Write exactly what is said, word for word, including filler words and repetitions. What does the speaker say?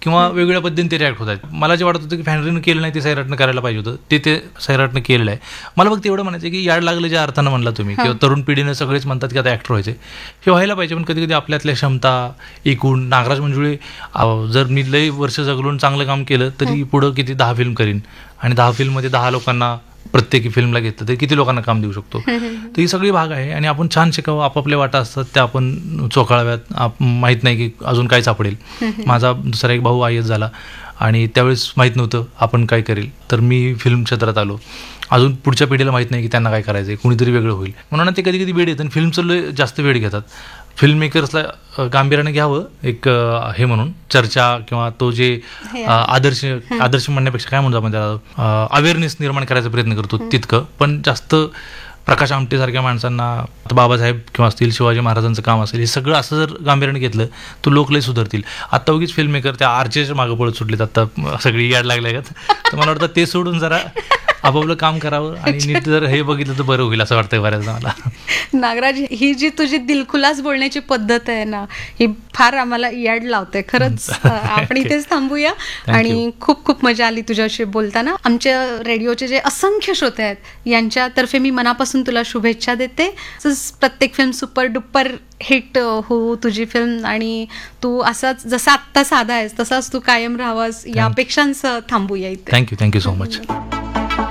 किंवा वेगवेगळ्या पद्धतीने ते रिॲक्ट होत आहेत. मला जे वाटत होतं की फॅनरीनं केलं नाही ते सैराटनं करायला पाहिजे होतं, ते ते सैराटनं केलेलं आहे. मला फक्त एवढं म्हणायचं की याड लागलं ज्या अर्थानं म्हणला तुम्ही, किंवा तरुण पिढीनं सगळेच म्हणतात की आता ॲक्टर व्हायचे, हे व्हायला पाहिजे, पण कधी कधी आपल्यातल्या क्षमता एकूण. नागराज मंजुळे जर मी लई वर्ष जगलून चांगलं काम केलं तरी पुढं किती दहा फिल्म करीन, आणि दहा फिल्ममध्ये दहा लोकांना प्रत्येकी फिल्मला घेतलं तर किती लोकांना काम देऊ शकतो. तर ही सगळी भाग आहे, आणि आपण छान शिकावं, आपापल्या वाटा असतात त्या आपण चोखाळाव्यात. आप माहीत नाही की अजून काय सापडेल. माझा दुसरा एक भाऊ आय एस झाला आणि त्यावेळेस माहीत नव्हतं आपण काय करेल, तर मी फिल्म क्षेत्रात आलो. अजून पुढच्या पिढीला माहीत नाही की त्यांना काय करायचं आहे, कुणीतरी वेगळं होईल म्हणून ते कधी कधी वेळ येतं, आणि फिल्मचं लय जास्त वेळ घेतात. फिल्म मेकर्सला गांभीर्याने घ्यावं एक हे म्हणून चर्चा, किंवा तो जे आदर्श आदर्श म्हणण्यापेक्षा काय म्हणतो आपण त्याला, अवेअरनेस निर्माण करायचा प्रयत्न करतो तितकं. पण जास्त प्रकाश आमटेसारख्या माणसांना, बाबासाहेब किंवा असतील, शिवाजी महाराजांचं काम असेल, हे सगळं असं जर गांभीर्याने घेतलं तर लोक लय सुधारतील. आत्ता उगीच फिल्म मेकर त्या आर्चेच्या मागं पळत सुटलेत, आता सगळी याड लागल्या आहेत. तर मला वाटतं ते सोडून जरा आपापलं काम करावं, आणि नीट जर हे बघितलं तर बरं होईल असं वाटतं बऱ्याचदा मला. नागराज, ही जी तुझी दिलखुलास बोलण्याची पद्धत आहे ना, ही फार आम्हाला याड लावते खरंच. आपण इथेच थांबूया, आणि खूप खूप मजा आली तुझ्याशी बोलताना. आमच्या रेडिओचे जे असंख्य श्रोते आहेत यांच्यातर्फे मी मनापासून तुला शुभेच्छा देते. प्रत्येक फिल्म सुपर डुपर हिट हो तुझी फिल्म, आणि तू असाच जसा आत्ता साधा आहेस तसाच तू कायम राहावास या अपेक्षांसह थांबूया इथे. Thank you thank you so much.